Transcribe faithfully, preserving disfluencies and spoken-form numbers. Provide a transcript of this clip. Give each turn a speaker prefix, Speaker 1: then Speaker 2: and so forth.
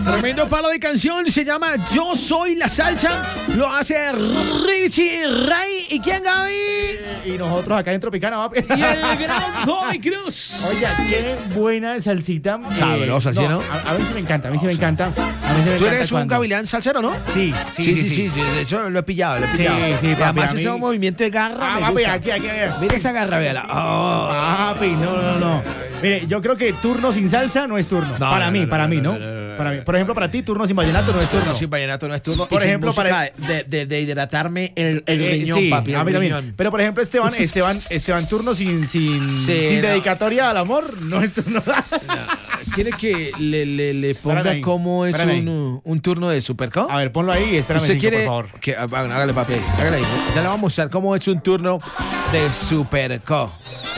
Speaker 1: Tremendo palo de canción, se llama Yo Soy la Salsa, lo hace Richie Ray. ¿Y quién, Gaby?
Speaker 2: Y nosotros acá en Tropicana, papi.
Speaker 1: Y el gran Bobby Cruz.
Speaker 2: Oiga, qué buena salsita.
Speaker 1: Sabrosa,
Speaker 2: eh,
Speaker 1: ¿sí, no?
Speaker 2: A, a mí sí me encanta, a mí sí me encanta. A mí sí me
Speaker 1: Tú
Speaker 2: encanta
Speaker 1: eres un
Speaker 2: cuando-
Speaker 1: gavilán salsero, ¿no?
Speaker 2: Sí, sí, sí, sí.
Speaker 1: sí, sí, eso lo he pillado, lo he
Speaker 2: Sí,
Speaker 1: pillado.
Speaker 2: sí,
Speaker 1: Y
Speaker 2: papi,
Speaker 1: además
Speaker 2: a mí-
Speaker 1: ese movimiento de garra
Speaker 2: Ah,
Speaker 1: me
Speaker 2: papi,
Speaker 1: gusta.
Speaker 2: aquí, aquí, aquí.
Speaker 1: Mira esa garra, véala. Oh.
Speaker 2: Papi, no, no, no. Mire, yo creo que turno sin salsa no es turno.
Speaker 1: No,
Speaker 2: para
Speaker 1: no,
Speaker 2: mí,
Speaker 1: no,
Speaker 2: para
Speaker 1: no,
Speaker 2: mí,
Speaker 1: no,
Speaker 2: ¿no?
Speaker 1: no, no, no,
Speaker 2: Para mí.
Speaker 1: no.
Speaker 2: Por ejemplo, para ti, turno sin vallenato no es turno.
Speaker 1: No, sin vallenato no es turno.
Speaker 2: Por
Speaker 1: y sin
Speaker 2: ejemplo,
Speaker 1: música
Speaker 2: para-
Speaker 1: de, de, de hidratarme el, el
Speaker 2: Eh,
Speaker 1: riñón,
Speaker 2: sí,
Speaker 1: papi. el
Speaker 2: a mí también.
Speaker 1: riñón.
Speaker 2: Pero por ejemplo, Esteban, Esteban, Esteban, turno sin, sin,
Speaker 1: Sí,
Speaker 2: sin
Speaker 1: no.
Speaker 2: dedicatoria al amor, no es turno.
Speaker 1: ¿Quiere que le, le, le ponga
Speaker 2: Espérame ahí,
Speaker 1: cómo es
Speaker 2: espérame
Speaker 1: un, un turno de Superco?
Speaker 2: A ver, ponlo ahí y espérame
Speaker 1: ¿Usted
Speaker 2: cinco,
Speaker 1: quiere
Speaker 2: por favor.
Speaker 1: que, ah, bueno, hágale, papi, hágale ahí. Ya le vamos a mostrar cómo es un turno de Superco.